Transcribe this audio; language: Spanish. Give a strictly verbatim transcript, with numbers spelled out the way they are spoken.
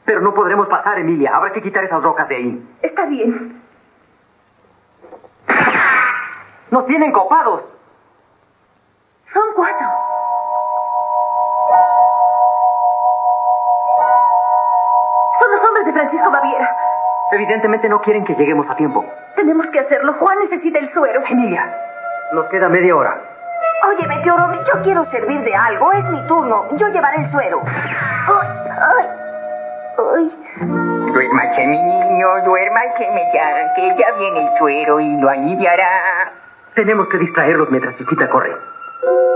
Pero no podremos pasar, Emilia. Habrá que quitar esas rocas de ahí. Está bien. ¡Nos tienen copados! Son cuatro. Son los hombres de Francisco Baviera. Evidentemente no quieren que lleguemos a tiempo. Tenemos que hacerlo. Juan necesita el suero. Emilia, nos queda media hora. Oye, Meteoro, yo quiero servir de algo. Es mi turno. Yo llevaré el suero. Ay, ay, ay. Duérmase, mi niño, duérmase ya, que ya viene el suero y lo aliviará. Tenemos que distraerlos mientras Chiquita corre.